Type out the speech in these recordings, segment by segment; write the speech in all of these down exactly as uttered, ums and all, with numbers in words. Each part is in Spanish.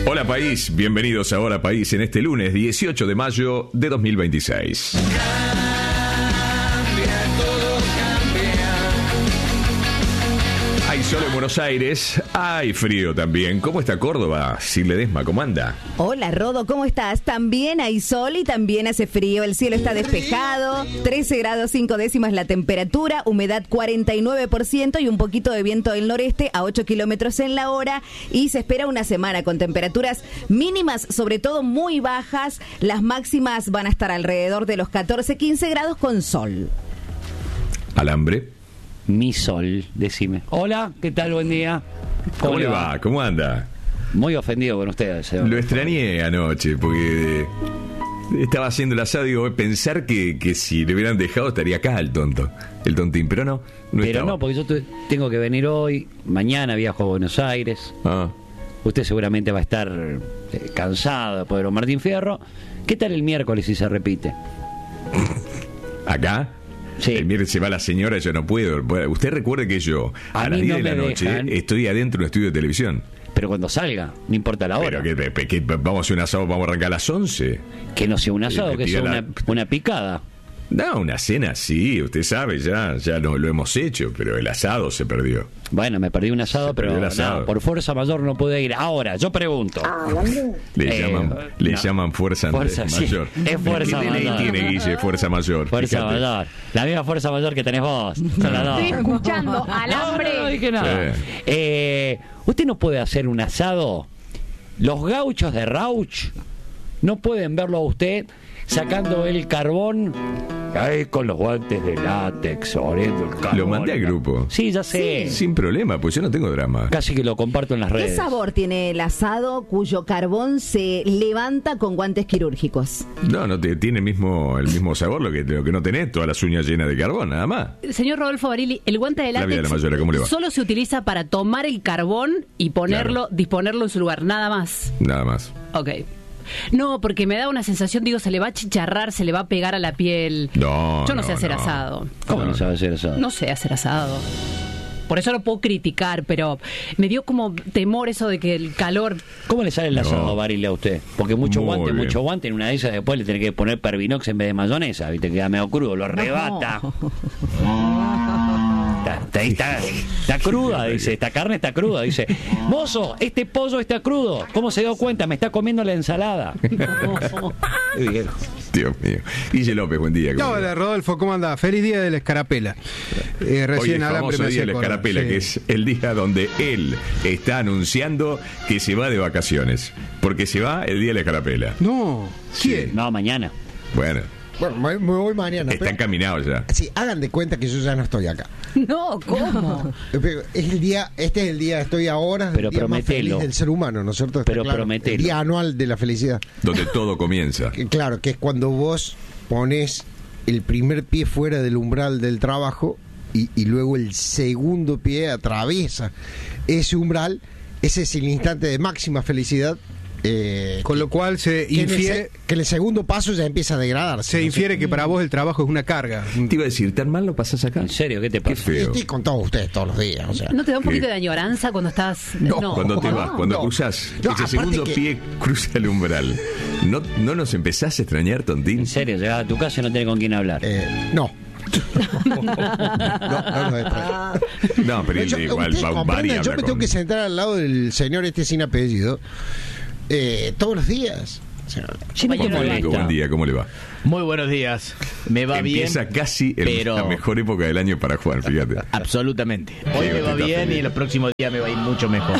Hola país, bienvenidos a Hola País en este lunes dieciocho de mayo de dos mil veintiséis. Hay sol en Buenos Aires, hay frío también. ¿Cómo está Córdoba? Sil Ledesma, ¿cómo anda? Hola Rodo, ¿cómo estás? También hay sol y también hace frío. El cielo está despejado, trece grados cinco décimas la temperatura, humedad cuarenta y nueve por ciento y un poquito de viento del noreste a ocho kilómetros en la hora. Y se espera una semana con temperaturas mínimas, sobre todo muy bajas. Las máximas van a estar alrededor de los catorce, quince grados con sol. ¿Alambre? Mi sol, decime. Hola, ¿qué tal? Buen día. ¿Cómo, ¿Cómo le va? va? ¿Cómo anda? Muy ofendido con ustedes, señor. Lo extrañé anoche porque estaba haciendo el asado y digo, pensar que, que si le hubieran dejado estaría acá el tonto, el tontín, pero no, no Pero estaba. no, porque yo te, tengo que venir hoy, mañana viajo a Buenos Aires. Ah. Usted seguramente va a estar eh, cansado después de los Martín Fierro. ¿Qué tal el miércoles si se repite? ¿Acá? Sí. El miércoles se va la señora, yo no puedo. Usted recuerde que yo a, a las diez no de la noche dejan. estoy adentro de un estudio de televisión. Pero cuando salga, no importa la hora. Pero que, que, que vamos a hacer un asado, vamos a arrancar a las once. Que no sea un asado, eh, que sea la... una, una picada. No, una cena sí, usted sabe, ya ya lo, lo hemos hecho, pero el asado se perdió. Bueno, me perdí un asado, pero asado. No, por fuerza mayor no pude ir. Ahora, yo pregunto. Ah, le eh, llaman, le no. llaman fuerza, fuerza mayor. Sí, es fuerza ¿Qué mayor. ¿Qué tiene, Guille? Fuerza mayor. Fuerza Fíjate. mayor. La misma fuerza mayor que tenés vos. Son las dos. Estoy escuchando alambre. No, no, no dije nada. Sí. Eh, usted no puede hacer un asado. Los gauchos de Rauch no pueden verlo a usted sacando el carbón ahí con los guantes de látex, oliendo el carbón. Lo mandé al grupo. Sí, ya sé. Sí. Sin problema, pues yo no tengo drama. Casi que lo comparto en las redes. ¿Qué sabor tiene el asado cuyo carbón se levanta con guantes quirúrgicos? No, no te, tiene el mismo, el mismo sabor, lo que, lo que no tenés, todas las uñas llenas de carbón, nada más. Señor Rodolfo Barilli, el guante de látex la Mayora, ¿cómo le va? Solo se utiliza para tomar el carbón y ponerlo, claro. disponerlo en su lugar, nada más. Nada más. Ok. No, porque me da una sensación, digo, se le va a chicharrar, se le va a pegar a la piel. No, Yo no, no sé hacer no. asado. ¿Cómo no sabe hacer asado? No sé hacer asado. Por eso lo puedo criticar, pero me dio como temor eso de que el calor... ¿Cómo le sale el asado, no. Barile, a usted? Porque mucho Muy guante, bien. mucho guante, en una de esas después le tiene que poner Pervinox en vez de mayonesa, ¿viste? Queda medio crudo, lo arrebata. No. Está, está, está, está cruda, dice, esta carne está cruda, dice, mozo, este pollo está crudo, ¿cómo se dio cuenta? Me está comiendo la ensalada. Dios mío. Guille López, buen día. Hola, Rodolfo, ¿cómo anda? Feliz día de la escarapela. Eh, recién Hoy el famoso día de la escarapela, sí. Que es el día donde él está anunciando que se va de vacaciones, porque se va el día de la escarapela. No, ¿quién? Sí. No, mañana. Bueno. Bueno, me voy mañana. Está encaminado ya. Sí, hagan de cuenta que yo ya no estoy acá. No, ¿cómo? Es el día, este es el día, estoy ahora, pero el día más feliz del ser humano, ¿no es cierto? Está pero claro, prometelo. el día anual de la felicidad. Donde todo comienza. Claro, que es cuando vos pones el primer pie fuera del umbral del trabajo y, y luego el segundo pie atraviesa ese umbral. Ese es el instante de máxima felicidad. Eh, Con lo cual se que infiere en el, que en el segundo paso ya empieza a degradarse. Se ¿no? infiere que para vos el trabajo es una carga. Te iba a decir, ¿tan mal lo pasás acá? ¿En serio? ¿Qué te pasa? Qué feo. Estoy con todos ustedes todos los días, o sea. ¿No te da un ¿Qué? poquito de añoranza cuando estás...? No, no. cuando te vas, no, cuando no. cruzás, No, ese aparte segundo que... pie cruza el umbral. ¿No, ¿No nos empezás a extrañar, Tontín? ¿En serio? Llegás a tu casa y no tenés con quién hablar. Eh, no. no, no, no, no, pero yo, igual va un bar y habla yo me con... tengo que sentar al lado del señor este sin apellido eh, todos los días. O sea, Juan Federico, buen día, ¿cómo le va? Muy buenos días, me va Empieza bien. Empieza casi el, pero... la mejor época del año para Juan, fíjate. Absolutamente. Hoy sí, me va bien feliz. Y el próximo día me va a ir mucho mejor.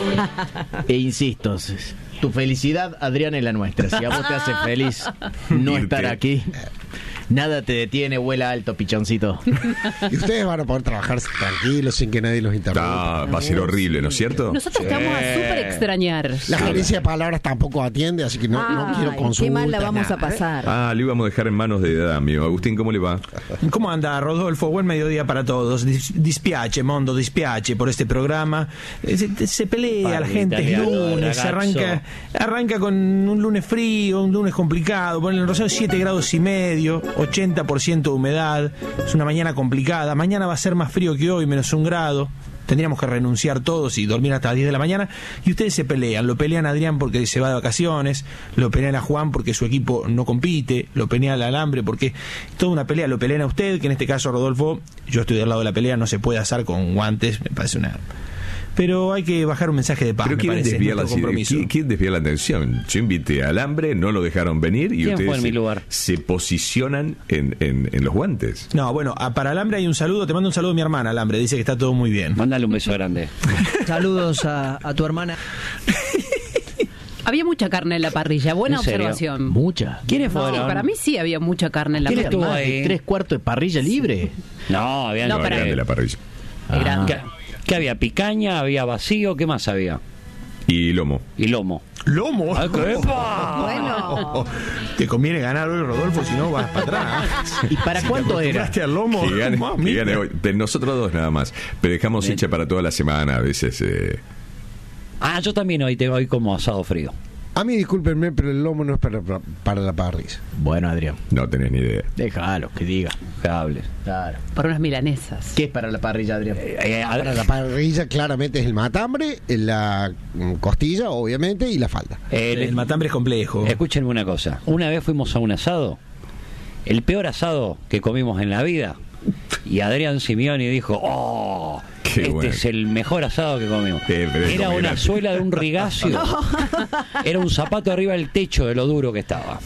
E insisto, tu felicidad, Adrián, es la nuestra. Si a vos te hace feliz no Irte. estar aquí, nada te detiene, vuela alto, pichoncito. Y ustedes van a poder trabajar tranquilos sin que nadie los interrumpa. Ah, va a ser horrible, ¿no es cierto? Nosotros sí. te vamos a súper extrañar. La gerencia de palabras tampoco atiende, así que no, Ay, no quiero consultar. qué mal la vamos nada. a pasar. Ah, lo íbamos a dejar en manos de Damio. Agustín, ¿cómo le va? ¿Cómo anda, Rodolfo? Buen mediodía para todos. Dis- dispiace, mondo, dispiace por este programa. Eh, Se, se pelea, Padre la gente es italiano, lunes, ragazzo. arranca, arranca con un lunes frío, un lunes complicado. Ponen en Rosario siete grados y medio, ochenta por ciento de humedad. Es una mañana complicada. Mañana va a ser más frío que hoy, menos un grado. tendríamos que renunciar todos y dormir hasta las diez de la mañana, y ustedes se pelean. Lo pelean a Adrián porque se va de vacaciones, lo pelean a Juan porque su equipo no compite, lo pelean al Alambre porque toda una pelea, lo pelean a usted, que en este caso, Rodolfo, yo estoy del lado de la pelea, no se puede asar con guantes, me parece una... Pero hay que bajar un mensaje de paz. Pero ¿quién desvía, la, ¿quién, ¿quién desvía la atención? Yo invité al Hambre, no lo dejaron venir y ustedes se, se posicionan en, en, en los guantes. No, bueno, a, para Alambre hay un saludo. Te mando un saludo a mi hermana, Alambre. Dice que está todo muy bien. Mándale un beso grande. Saludos a, a tu hermana. Había mucha carne en la parrilla, buena observación. ¿Mucha? ¿Quiénes No, fueron? para mí sí había mucha carne en la ¿Quién parrilla. estuvo ahí? ¿Tres cuartos de parrilla libre? No, había No, no, para- Grande la parrilla. Ah. ¿Qué, qué había? ¿Picaña? ¿Había vacío? ¿Qué más había? Y lomo. Y lomo. ¡Lomo! ¡Ay, qué epa! Bueno. Te conviene ganar hoy, Rodolfo, si no vas para atrás. ¿Y para cuánto era? Al lomo. Que gane, Mamá, que mira. gane hoy. Pero nosotros dos nada más. Pero dejamos Bien. hecha para toda la semana a veces. Eh, Ah, yo también hoy te voy como asado frío. A mí, discúlpenme, pero el lomo no es para, para la parrilla. Bueno, Adrián, no tenés ni idea. déjalo, que diga. Cables. Claro. Por unas milanesas. ¿Qué es para la parrilla, Adrián? Eh, a- Para la parrilla claramente es el matambre, la mm, costilla, obviamente, y la falda. eh, El matambre es complejo. Escúchenme una cosa. Una vez fuimos a un asado, el peor asado que comimos en la vida, y Adrián Simeoni dijo, ¡oh! Qué este bueno. es el mejor asado que comimos. Eh, pero es Era como una grande. suela de un rigacio. Era un zapato arriba del techo de lo duro que estaba.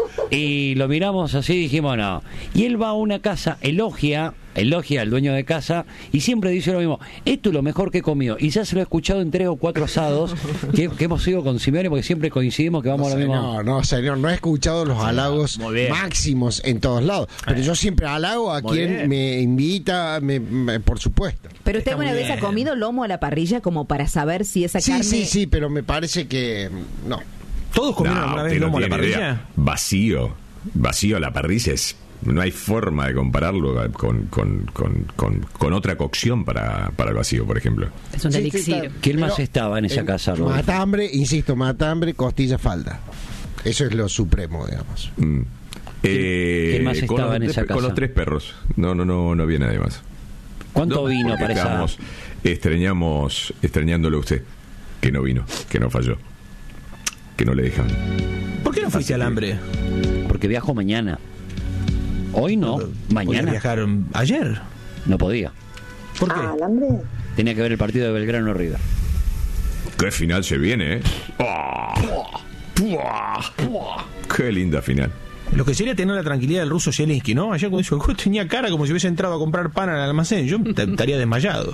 Y lo miramos así y dijimos, no. Y él va a una casa, elogia, elogia al dueño de casa y siempre dice lo mismo, esto es lo mejor que he comido. Y ya se lo he escuchado en tres o cuatro asados que, que hemos ido con Simeone porque siempre coincidimos que vamos No, a lo mismo. señor, no, señor, no he escuchado los halagos muy bien. máximos en todos lados. Pero yo siempre halago a Muy quien bien. me invita, me- me- por supuesto. Pero usted Está alguna muy vez ha bien. comido lomo a la parrilla como para saber si esa Sí, carne... sí, sí, pero me parece que mm, no. ¿Todos comieron alguna vez usted no lomo a la tiene parrilla? idea. Vacío. Vacío a la parrilla es... No hay forma de compararlo con, con, con, con, con otra cocción para, para el vacío, por ejemplo. Es un Sí, sí, elixir. está- ¿Quién más pero, estaba en esa eh, casa, Rodolfo? Matambre, insisto, matambre, costilla, falda. Eso es lo supremo, digamos. Mm. Eh, quién más con estaba los en tres- esa Con casa? los tres perros. No, no, no, no había nadie más. ¿Cuánto No, vino porque para esa? estábamos extrañamos, extrañándolo a usted. Que no vino, que no falló. Que no le dejan. ¿Por qué no fuiste al hambre? Porque viajo mañana. Hoy no, ¿Podías mañana viajar ayer? no podía. ¿Por qué? Tenía que ver el partido de Belgrano River. Qué final se viene, ¿eh? ¡Oh! ¡Puah! Qué linda final. Lo que sería tener la tranquilidad del ruso Zielinski, ¿no? Ayer cuando hizo el gol tenía cara como si hubiese entrado a comprar pan al almacén. Yo t- estaría desmayado.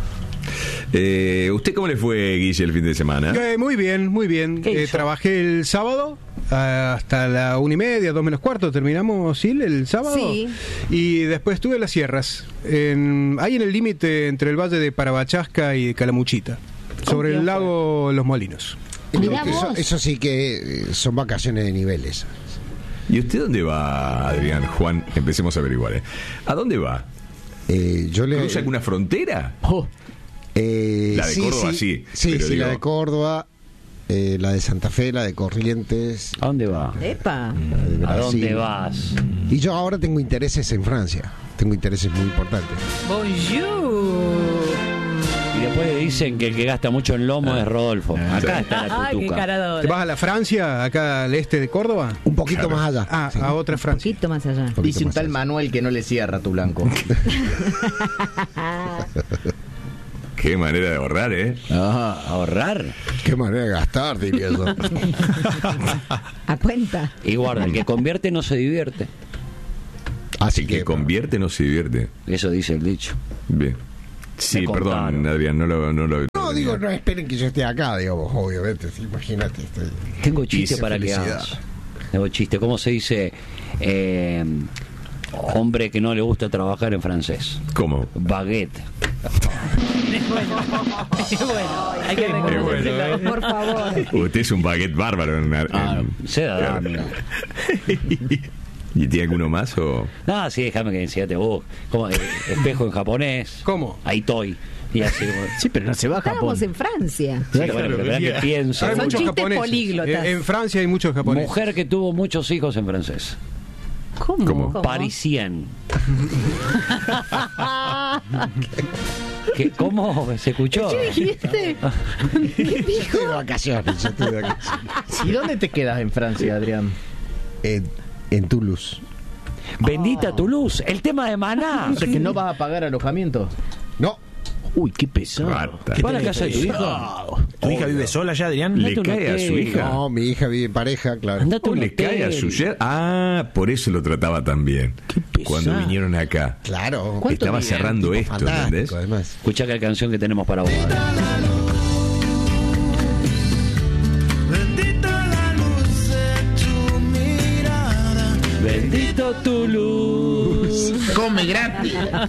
Eh, ¿Usted cómo le fue, Guille, el fin de semana? Eh, muy bien, muy bien. ¿Qué Eh, hizo? trabajé el sábado ah, hasta la una y media, dos menos cuarto. Terminamos, ¿sí? El sábado. Sí. Y después estuve en las sierras, en, ahí en el límite entre el valle de Parabachasca y de Calamuchita, sobre el lago Los Molinos. Mirá Eso, vos. eso sí que eh, son vacaciones de niveles. ¿Y usted dónde va, Adrián? Juan, empecemos a averiguar. ¿eh? ¿A dónde va? Eh, yo le, ¿Cruza alguna frontera? Oh, eh, La de Córdoba, sí, Sí, pero sí, digo- la de Córdoba, eh, la de Santa Fe, la de Corrientes. ¿A dónde va? Epa. la de ¿A Brasil. dónde vas? Y yo ahora tengo intereses en Francia. Tengo intereses muy importantes. Bonjour. Y después le dicen que el que gasta mucho en lomo es Rodolfo. Acá está la Ay, qué tutuca. caradora. ¿Te vas a la Francia, acá al este de Córdoba? Un poquito más allá. Ah, Sí. a otra Un Francia. poquito más allá. poquito dice un más tal allá. Manuel que no le cierra tu blanco. Qué manera de ahorrar, ¿eh? Ajá. ¿Ahorrar? Qué manera de gastar, diría yo. A cuenta. Y guarda, el que convierte no se divierte. Así El que convierte no se divierte. Eso dice el dicho. Bien. Sí, Me perdón, contaron. Adrián, no lo... No, lo, No, digo, no esperen que yo esté acá, digamos, obviamente. sí, Imagínate. Estoy... Tengo chiste Dice para que felicidad. hagas. Tengo chiste. ¿Cómo se dice? Eh, hombre que no le gusta trabajar en francés. ¿Cómo? Baguette. bueno, hay que reconocerlo. Por favor. Usted es un baguette bárbaro. En, en- Ah, se da, amigo. ¿Y tiene alguno más o...? No, sí, déjame que enseñate vos. Como eh, espejo en japonés. ¿Cómo? Aitoi. Y así. como- Sí, pero no se va a Japón. Estábamos en Francia. Sí, bueno, pero verá que pienso. Hay Son muchos chistes japoneses. políglotas. Eh, En Francia hay muchos japoneses. Mujer que tuvo muchos hijos en francés. ¿Cómo? ¿Cómo? Parisien. ¿Qué, ¿Cómo? ¿Se escuchó? ¿Qué dijiste? ¿Qué dijo? De vacaciones, yo estoy de vacaciones. ¿Y dónde te quedas en Francia, Adrián? En, en Toulouse. Bendita oh. Toulouse, el tema de Maná. O sea, que no vas a pagar alojamiento. No. Uy, qué pesado. ¿Qué ¿Va a la casa de tu hijo? ¿Tu hija vive sola ya, Adrián? ¿Le cae a su hija? No, mi hija vive en pareja, claro. Andate ¿O le cae a su yer? Ah, por eso lo trataba tan bien. Cuando vinieron acá. Claro. Estaba bien? cerrando Tipo esto, ¿entendés? Además. Escucha qué canción que tenemos para vos. Bendito Toulouse. Come gratis.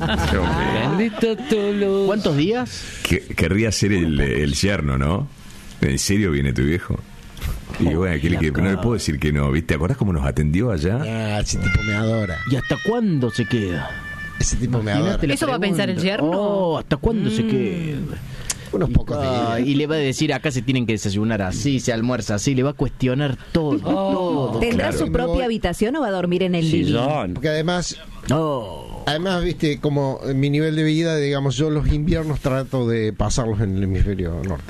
Bendito Toulouse. ¿Cuántos días? Que, querría ser el, el yerno, ¿no? ¿En serio viene tu viejo? Y bueno, ¿qué le quiere? No le puedo decir que no, ¿viste? ¿Te acordás cómo nos atendió allá? Ah, ese tipo me adora. ¿Y hasta cuándo se queda? Ese tipo me adora. ¿Eso va a pensar el yerno? Oh, ¿hasta cuándo mm. se queda? Unos pocos ah, días. Y le va a decir, acá se tienen que desayunar así, se almuerza así, le va a cuestionar todo. Oh. todo. ¿Tendrá Claro. su propia habitación o va a dormir en el living? Sillón. Porque además, Oh. además, viste, como mi nivel de vida, digamos, yo los inviernos trato de pasarlos en el hemisferio norte.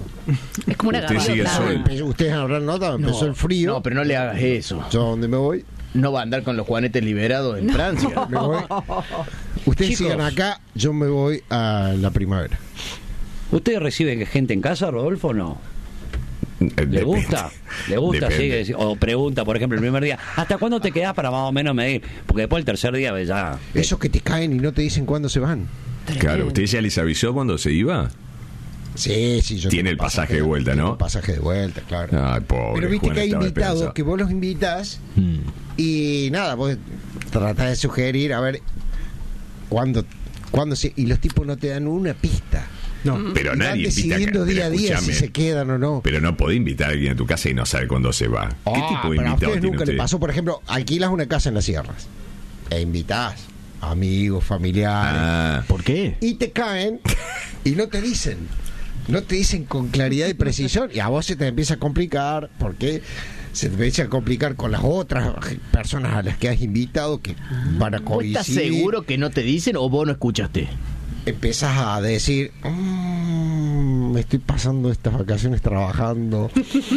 Es como una Usted sigue gaviota. sol. Empe- Ustedes habrán notado, empezó No, el frío. No, pero no le hagas eso. Yo a donde me voy, No va a andar con los juanetes liberados en Francia. me voy. Ustedes Chicos. sigan acá, yo me voy a la primavera. ¿Usted recibe gente en casa, Rodolfo, o no? ¿Le gusta? ¿Le gusta? Depende. Sí, o pregunta, por ejemplo, el primer día, ¿hasta cuándo te quedás para más o menos medir? Porque después el tercer día ves ya... Esos que te caen y no te dicen cuándo se van. Claro, ¿usted ya les avisó cuando se iba? Sí, sí, yo Tiene tengo el pasaje de vuelta, tengo ¿no? el pasaje de vuelta, claro. Ay, pobre. Pero viste Juan, que hay estaba invitados esperanzado. que vos los invitas y nada, vos tratás de sugerir a ver cuándo, cuándo se, y los tipos no te dan una pista. No. Pero Y van nadie invita a decidiendo pero día a día escúchame, si se quedan o no. Pero no podés invitar a alguien a tu casa y no sabe cuándo se va. ¿Qué Ah, tipo de pero a invitado ustedes tiene nunca usted? le pasó, por ejemplo, alquilas una casa en las sierras e invitás amigos, familiares, Ah, ¿Por qué? y te caen y no te dicen. No te dicen con claridad y precisión, y a vos se te empieza a complicar, porque se te empieza a complicar con las otras personas a las que has invitado que van a ¿Vos coincidir. estás seguro que no te dicen o vos no escuchaste? Empiezas a decir, "Mm, me estoy pasando estas vacaciones trabajando".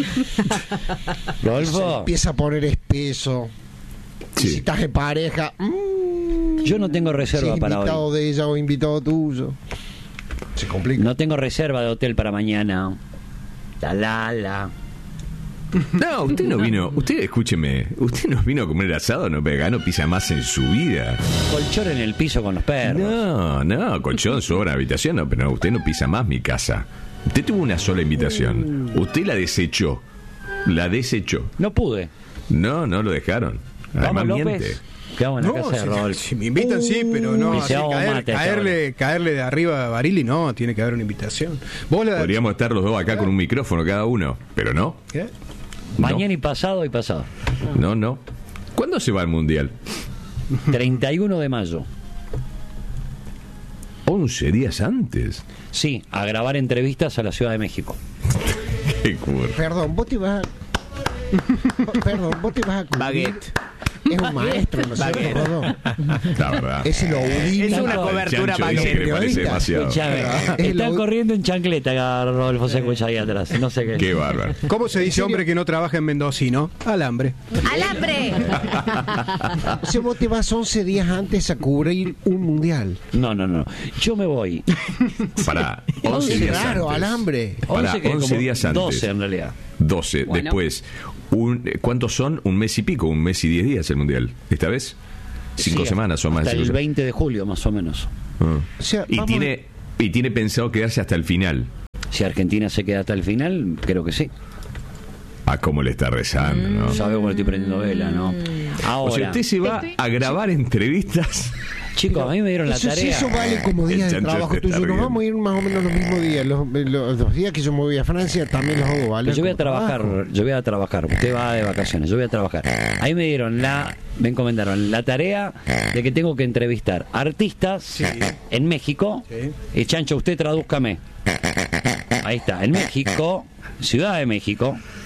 Se Rodolfo, empieza a poner espeso. Sí. Y si estás en pareja, mm, yo no tengo reserva si es para invitado hoy. de ella o invitado tuyo. Se complica. No tengo reserva de hotel para mañana. La la la. no, usted no vino, usted escúcheme, usted no vino a comer asado, no vegano, pisa más en su vida. Colchón en el piso con los perros. No, no, colchón, sobra, habitación, no, pero no, usted no pisa más mi casa. Usted tuvo una sola invitación, usted la desechó, la desechó. No pude. No, no lo dejaron. Vamos, Además López. miente. Quedamos en la No, casa de si, Rodolfo. si me invitan, sí, pero no. Y así se hago caer- mate hasta caerle, caerle de arriba a Barili, no, tiene que haber una invitación. Vos la. Podríamos estar los dos acá con un micrófono cada uno, pero no. ¿Qué? Mañana y pasado y pasado. No, no. ¿Cuándo se va al mundial? treinta y uno de mayo. once días antes. Sí, a grabar entrevistas a la Ciudad de México. Qué curro. Perdón, vos te vas a... Perdón, vos te vas a cubrir. Baguette. Es un maestro, ¿no es cierto, Baguette. Rodó? La verdad. Es el Audini. Es una Chancho cobertura Chancho dice que le parece Periodista. demasiado. Escuchame, Es están lo- corriendo en chancleta acá, Rodolfo se escucha ahí atrás. No sé qué. Qué bárbaro. ¿Cómo se dice hombre que no trabaja en mendocino? Alambre. ¡Alambre! O sea, vos te vas once días antes a cubrir un mundial. No, no, no. Yo me voy. Para once Es días raro, antes. alambre. Para once, que once como días antes. doce en realidad. doce. Bueno. Después, un, ¿cuántos son? Un mes y pico, un mes y diez días el mundial. ¿Esta vez? Cinco Sí, semanas o más. Hasta cinco el semanas. veinte de julio, más o menos. Ah. O sea, Y vamos tiene, y tiene pensado quedarse hasta el final. Si Argentina se queda hasta el final, creo que sí. A cómo le está rezando, ¿no? Sabe cómo le estoy prendiendo vela, ¿no? O Ahora, sea, usted se va a grabar entrevistas. chicos, a mí me dieron la Eso, sí, tarea. eso vale como El días de chancho trabajo se está tuyo. Nos riendo. vamos a ir más o menos los mismos días. Los, los- los días que yo me voy a Francia también los hago, ¿vale? Pero yo voy a Como trabajar, trabajo. yo voy a trabajar. Usted va de vacaciones, yo voy a trabajar. Ahí me dieron la, me encomendaron la tarea de que tengo que entrevistar artistas en México. Sí. Y Chancho, usted tradúzcame. Ahí está, en México, Ciudad de México.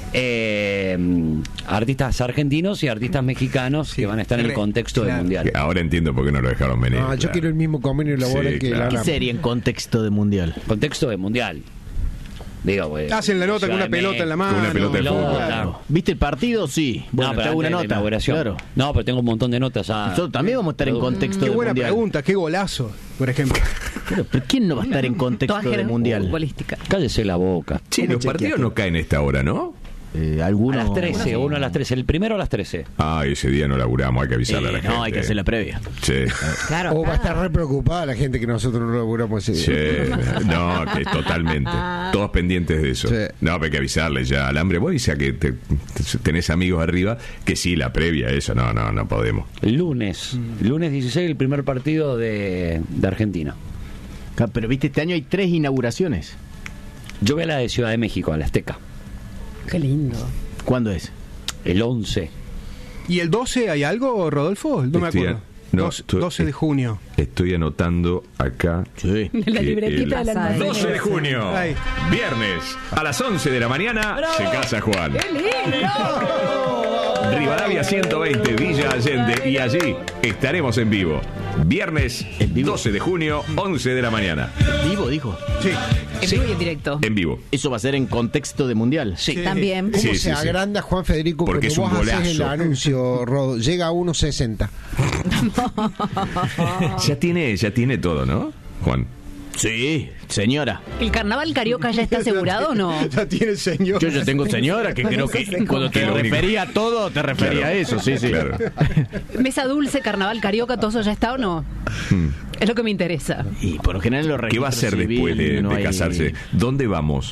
eh, artistas argentinos y artistas mexicanos sí, que van a estar en el contexto claro. del mundial. Ahora entiendo por qué no lo dejaron venir. No, claro. yo quiero el mismo convenio laboral sí, que claro. la ¿Qué sería en contexto de mundial? Contexto de mundial. Digo, pues, hacen la nota con una pelota en la mano. Con una pelota de fútbol. Claro. ¿Viste el partido? Sí. Bueno, no, te hago una nota. Claro. No, pero tengo un montón de notas. Ah, Nosotros también vamos a estar en contexto qué de buena mundial. Pregunta, qué golazo, por ejemplo. Pero, pero ¿quién no va a estar en contexto de mundial? Futbolística. Cállese la boca. Sí, los partidos no caen a esta hora, ¿no? Eh, algunos, a las trece, uno a las trece, el primero a las trece. Ah, ese día no laburamos, hay que avisarle eh, a la gente. No, hay que hacer la previa. Sí. Claro, o va a estar re preocupada la gente que nosotros no laburamos ese día. Sí. No, que totalmente. Todos pendientes de eso. Sí. No, pero hay que avisarle ya al hambre. Vos dices que te, te, tenés amigos arriba, que sí, la previa, eso, no, no, no podemos. El lunes, mm. lunes dieciséis, el primer partido de, de Argentina. Pero viste, este año hay tres inauguraciones. Yo voy a la de Ciudad de México, a la Azteca. Qué lindo. ¿Cuándo es? El once. ¿Y el doce hay algo, Rodolfo? No estoy me acuerdo. A, no, doce, estoy, doce de junio. Estoy anotando acá. Sí. La libretita el, de la doce de junio. Ay. Viernes, a las once de la mañana, ¡bravo! Se casa Juan. ¡Qué lindo! Rivadavia ciento veinte, Villa Allende. Y allí estaremos en vivo. Viernes, doce de junio, once de la mañana. ¿Vivo, dijo? Sí. En sí. vivo y en directo. En vivo. ¿Eso va a ser en contexto de mundial? Sí, sí. También. ¿Cómo sí, se sí, agranda sí. Juan Federico porque cuando es un vos haces el golazo. anuncio, Rodo? Llega a uno sesenta. ya tiene, ya tiene todo, ¿no, Juan? Sí, señora. ¿El carnaval carioca ya está asegurado o no? Ya tiene señora. Yo ya tengo señora, que creo que cuando te refería a todo, te refería claro. a eso, sí, sí. Claro. Mesa dulce, carnaval carioca, ¿todo eso ya está o no? Hmm. Es lo que me interesa. Y por lo general lo ¿qué va a hacer después de, no de hay... casarse? ¿Dónde vamos?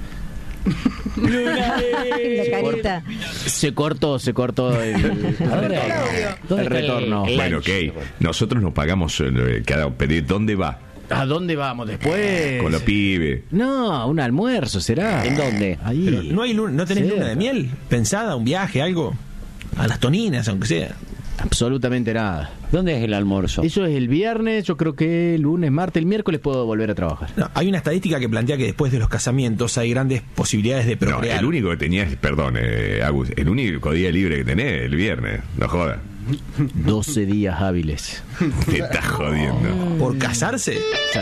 La carita. Se cortó, se cortó el, el, el retorno. Bueno, ok. Nosotros nos pagamos eh, cada pedir. ¿Dónde va? ¿A dónde vamos después? Con los pibes. No, un almuerzo será. ¿En dónde? Ahí. Pero no hay luna, no tenés sí. luna de miel pensada, un viaje, algo. A las Toninas, aunque sea. Absolutamente nada. ¿Dónde es el almuerzo? Eso es el viernes, yo creo que lunes, martes, el miércoles puedo volver a trabajar. No, hay una estadística que plantea que después de los casamientos hay grandes posibilidades de procrear. No, el único que tenías, perdón, eh, Agus, el único día libre que tenés el viernes, no jodas. doce días hábiles. Te estás jodiendo. ¿Por casarse?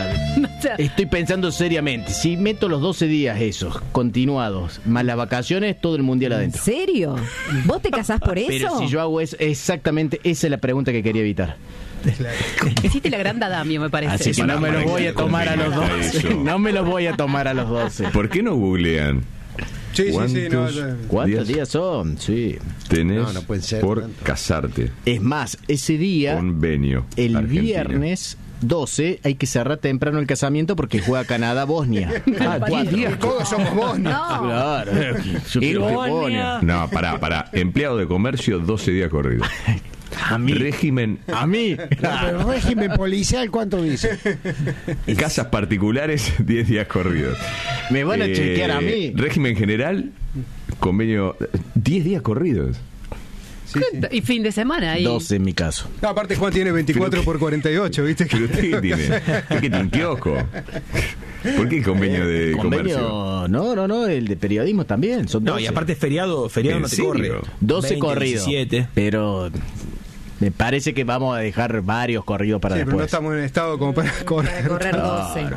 Estoy pensando seriamente. Si meto los doce días esos, continuados, más las vacaciones, todo el mundial adentro. ¿En serio? ¿Vos te casás por eso? Pero si yo hago eso, exactamente esa es la pregunta que quería evitar. Hiciste la gran dadamio, me parece. Así que para, no me los voy a tomar a los doce. No me los voy a tomar a los doce. ¿Por qué no googlean? Sí, sí, sí. No, ¿Cuántos días? días son? Sí. Tenés no, no puede ser por tanto. Casarte. Es más, ese día, convenio. El Argentina. Viernes doce, hay que cerrar temprano el casamiento porque juega Canadá-Bosnia. Ah, diez días. Todos somos Bosnia. No. Claro. Yo y quiero Bosnia. Bosnia. No, pará, pará. Empleado de comercio, doce días corridos. A mí. Régimen. A mí. Pero régimen policial, ¿cuánto dice? Casas particulares, diez días corridos. Me van a eh, chequear a mí. Régimen general, convenio, diez días corridos. Sí, sí. Y fin de semana ahí. doce en mi caso. No, aparte Juan tiene veinticuatro por cuarenta y ocho, ¿viste? ¿Pero usted qué tiene? ¿Qué tiene un kiosco? ¿Por qué el convenio de ¿Convenio? comercio? No, no, no, el de periodismo también. Son no, y aparte feriado, feriado no te serio? corre. doce corridos. diecisiete. Pero me parece que vamos a dejar varios corridos para sí, después. Pero no estamos en estado como para correr. Para correr doce. Claro.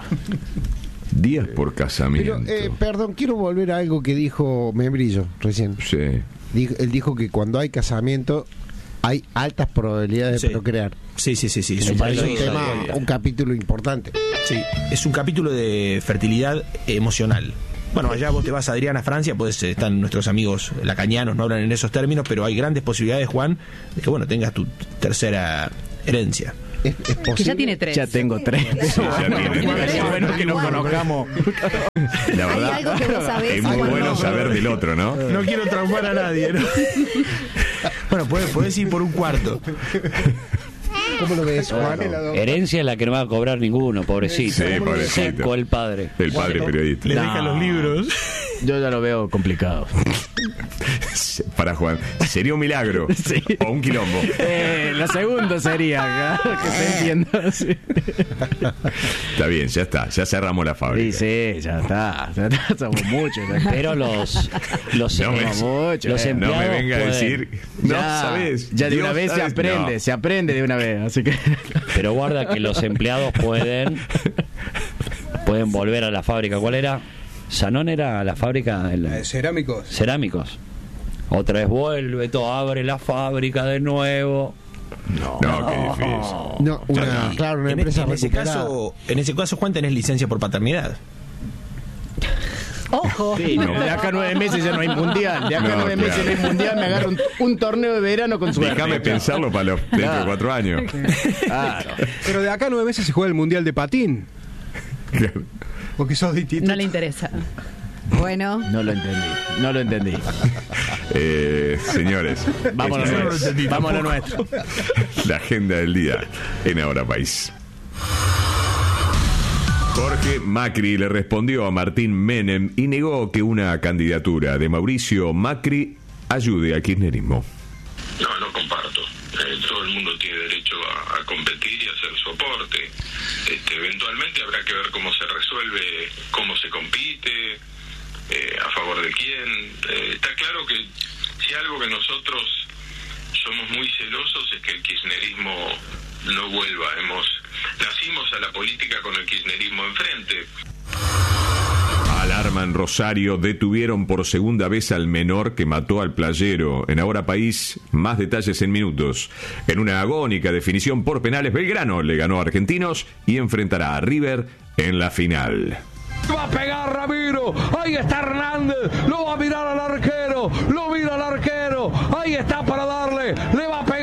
Días por casamiento. Pero, eh, perdón, quiero volver a algo que dijo Membrillo recién. Sí. Dijo, él dijo que cuando hay casamiento hay altas probabilidades sí. de procrear. Sí, sí, sí, sí. Es un, es un tema, un capítulo importante. Sí, es un capítulo de fertilidad emocional. Bueno, allá vos te vas, Adrián, a Francia, pues están nuestros amigos lacañanos, no hablan en esos términos, pero hay grandes posibilidades, Juan, de que bueno, tengas tu tercera herencia. ¿Es, es posible? Que ya tiene tres. Ya tengo tres. Sí, ya tiene tres. Bueno que nos conozcamos. La verdad, ¿Hay algo que vos sabés? es muy bueno no, saber del otro, ¿no? No quiero traumar a nadie, ¿no? Bueno, podés, podés ir por un cuarto. ¿Cómo lo ves, Juan? Herencia es la que no va a cobrar ninguno, pobrecito. Sí, pobrecito. Seco el padre. El padre periodista. Le No. dejan los libros. Yo ya lo veo complicado. Para Juan, sería un milagro sí. o un quilombo. Eh, lo segundo sería, claro, que se entienda. Sí. Está bien, ya está, ya cerramos la fábrica. Sí, sí, ya está. Ya está, somos muchos. Pero los los, no me, muchos, los eh. empleados no me venga pueden, a decir, no ya, sabes. Ya de Dios una vez sabes, se aprende, no. se aprende de una vez, así que. Pero guarda que los empleados pueden pueden volver a la fábrica. ¿Cuál era? ¿Sanón era la fábrica? De la... Cerámicos. Cerámicos. Otra vez vuelve, todo abre la fábrica de nuevo. No, no, qué difícil. No, una, claro, una en, empresa en ese recuperada. caso, en ese caso, Juan, tenés licencia por paternidad. Ojo. Sí, no, de acá a nueve meses ya no hay mundial. De acá a No, nueve meses claro. no hay mundial, me agarro un, un torneo de verano con suerte. Déjame pensarlo para los dentro de cuatro años. Claro. Pero de acá a nueve meses se juega el Mundial de Patín. Claro. Porque sos distinto. No le interesa. Bueno, No lo entendí, no lo entendí. Eh, señores, Vamos a esta lo es nuestro. Vamos a lo nuestro. la agenda del día en Ahora País. Jorge Macri le respondió a Martín Menem y negó que una candidatura de Mauricio Macri ayude al kirchnerismo. No, no comparto. Eh, todo el mundo tiene derecho a, a competir y a hacer su aporte. Este, eventualmente habrá que ver cómo se resuelve, cómo se compite, eh, a favor de quién. Eh, está claro que si algo que nosotros somos muy celosos es que el kirchnerismo no vuelva. Hemos nacimos a la política con el kirchnerismo enfrente. Alarma en Rosario, detuvieron por segunda vez al menor que mató al playero. En Ahora País, más detalles en minutos. En una agónica definición por penales, Belgrano le ganó a Argentinos y enfrentará a River en la final. Va a pegar Ramiro, ahí está Hernández, lo va a mirar al arquero, lo mira al arquero, ahí está para darle, le va a pegar.